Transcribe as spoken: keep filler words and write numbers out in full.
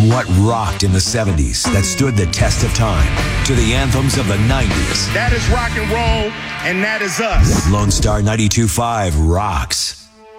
From what rocked in the seventies that stood the test of time to the anthems of the nineties. That is rock and roll, and that is us. Lone Star ninety-two point five rocks.